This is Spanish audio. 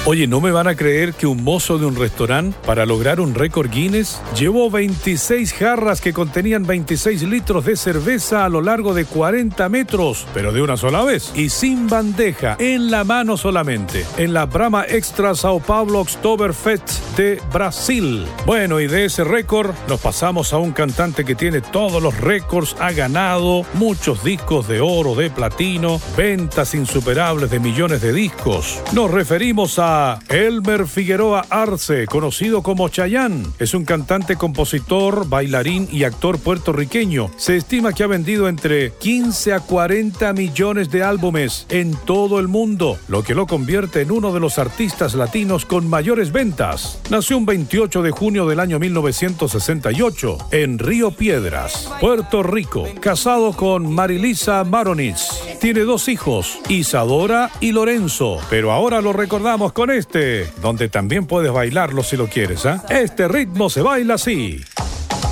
Oye, ¿no me van a creer que un mozo de un restaurante, para lograr un récord Guinness, llevó 26 jarras que contenían 26 litros de cerveza a lo largo de 40 metros, pero de una sola vez y sin bandeja, en la mano solamente, en la Brahma Extra Sao Paulo Oktoberfest de Brasil? Bueno, y de ese récord nos pasamos a un cantante que tiene todos los récords, ha ganado muchos discos de oro, de platino, ventas insuperables de millones de discos. Nos referimos a Elmer Figueroa Arce, conocido como Chayanne. Es un cantante, compositor, bailarín y actor puertorriqueño. Se estima que ha vendido entre 15 a 40 millones de álbumes en todo el mundo, lo que lo convierte en uno de los artistas latinos con mayores ventas. Nació un 28 de junio del año 1968 en Río Piedras, Puerto Rico. Casado con Marilisa Maronitz. Tiene 2 hijos, Isadora y Lorenzo. Pero ahora lo recordamos con donde también puedes bailarlo si lo quieres, ¿eh? Este ritmo se baila así.